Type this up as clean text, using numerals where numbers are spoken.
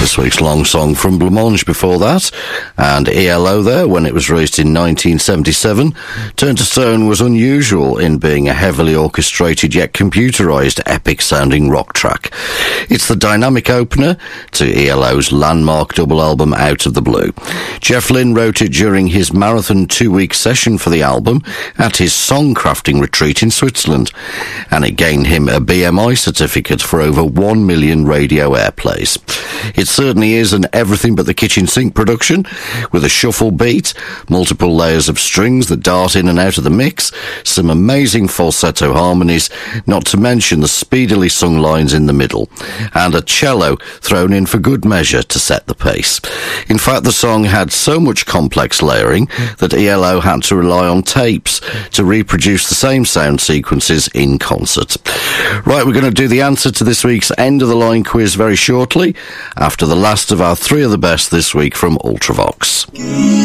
This week's long song from Blancmange before that, and ELO there, when it was released in 1977. Turn to Stone was unusual in being a heavily orchestrated yet computerised epic-sounding rock track. It's the dynamic opener to ELO's landmark double album Out of the Blue. Jeff Lynne wrote it during his marathon 2-week session for the album at his song-crafting retreat in Switzerland, and it gained him a BMI certificate for over 1 million radio airplays. It certainly is an everything but the kitchen sink production, with a shuffle beat, multiple layers of strings that dart in and out of the mix, some amazing falsetto harmonies, not to mention the speedily sung lines in the middle, and a cello thrown in for good measure to set the pace. In fact, the song had so much complex layering that ELO had to rely on tapes to reproduce the same sound sequences in concert. Right, we're going to do the answer to this week's End of the Line quiz very shortly, after the last of our 3 of the best this week from Ultravox.